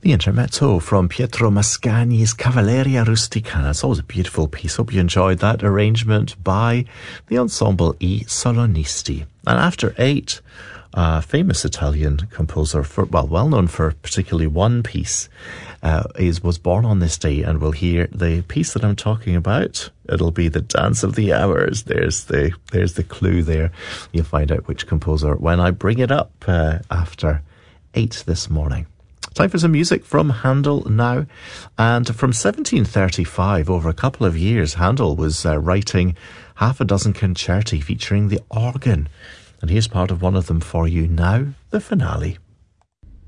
The Intermezzo from Pietro Mascagni's Cavalleria Rusticana. It's always a beautiful piece. Hope you enjoyed that arrangement by the Ensemble I Solonisti. And after 8, famous Italian composer, well known for particularly one piece, was born on this day, and we'll hear the piece that I'm talking about. It'll be the Dance of the Hours. There's the clue there. You'll find out which composer when I bring it up after 8 this morning. Time for some music from Handel now. And from 1735, over a couple of years, Handel was writing half a dozen concerti featuring the organ. And here's part of one of them for you now, the finale.